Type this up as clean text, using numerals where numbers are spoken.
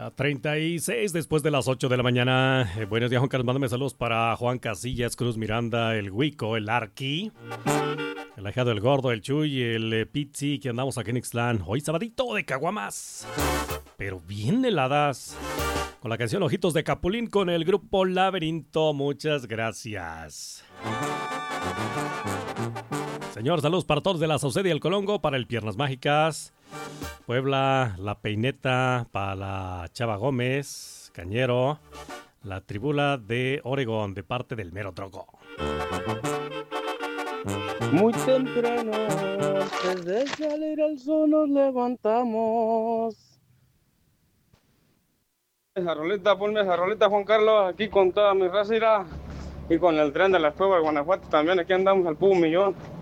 36 después de las 8 de la mañana. Buenos días, Juan Carlos. Mándame saludos para Juan Casillas, Cruz Miranda, el Huico, el Arqui, el Ajado, el Gordo, el Chuy, el Pizzi, que andamos aquí en Ixtlán. Hoy sabadito de caguamas, pero bien heladas. Con la canción Ojitos de Capulín con el grupo Laberinto. Muchas gracias. Señor, saludos para todos de la Sauceda y el Colongo, para el Piernas Mágicas, Puebla, La Peineta, para la Chava Gómez, Cañero, la Tribula de Oregón, de parte del Mero Troco. Muy temprano, antes de salir al sol nos levantamos. Ponme esa rolita, Juan Carlos, aquí con toda mi raza y con el tren de las Cuevas de Guanajuato también, aquí andamos al puro millón.